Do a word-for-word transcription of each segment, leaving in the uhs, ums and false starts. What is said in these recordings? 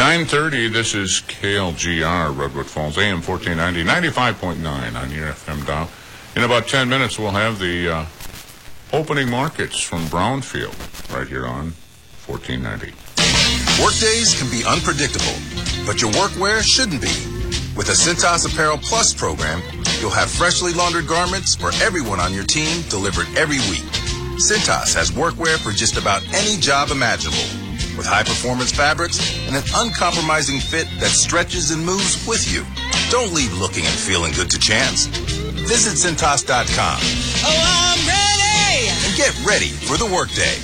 nine thirty, this is K L G R, Redwood Falls, A M fourteen ninety, ninety-five point nine on your F M dial. In about ten minutes, we'll have the uh, opening markets from Brownfield right here on fourteen ninety. Workdays can be unpredictable, but your workwear shouldn't be. With a Cintas Apparel Plus program, you'll have freshly laundered garments for everyone on your team delivered every week. Cintas has workwear for just about any job imaginable, with high-performance fabrics and an uncompromising fit that stretches and moves with you. Don't leave looking and feeling good to chance. Visit Cintas dot com. Oh, I'm ready! And get ready for the workday.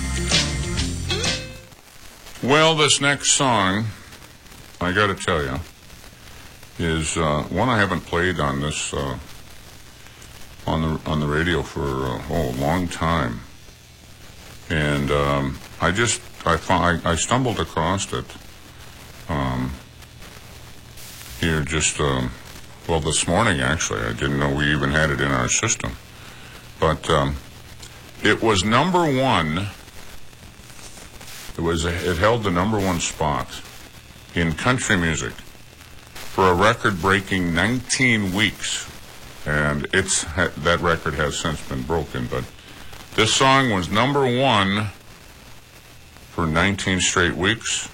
Well, this next song, I got to tell you, is uh, one I haven't played on this uh, on the on the radio for uh, oh, a long time, and um, I just I, found, I I stumbled across it um, here just um, well this morning. Actually, I didn't know we even had it in our system, but um, it was number one. It was it held the number one spot in country music for a record-breaking nineteen weeks, and it's that record has since been broken. But this song was number one for nineteen straight weeks,